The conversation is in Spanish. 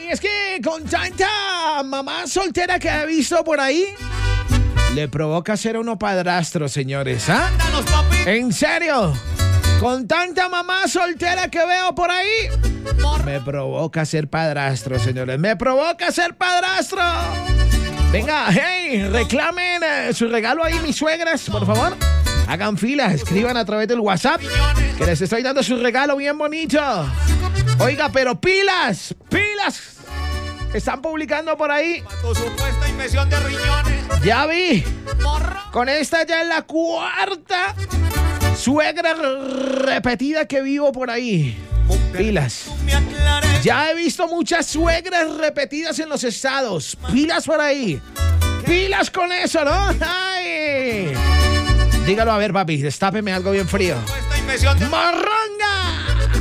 es que con tanta mamá soltera que he visto por ahí, le provoca ser uno padrastro, señores, ¿ah? ¿En serio? Con tanta mamá soltera que veo por ahí, me provoca ser padrastro, señores. Me provoca ser padrastro. Venga, hey, reclamen su regalo ahí, mis suegras, por favor. Hagan fila, escriban a través del WhatsApp, que les estoy dando su regalo bien bonito. Oiga, pero pilas, pilas. Están publicando por ahí. Tu supuesta infección de riñones. Ya vi. Con esta ya es la cuarta suegra repetida que vivo por ahí. Pilas. Ya he visto muchas suegras repetidas en los estados. Pilas por ahí. Pilas con eso, ¿no? ¡Ay! Dígalo a ver, papi. Destápeme algo bien frío. Supuesta infección de ¡Marrano!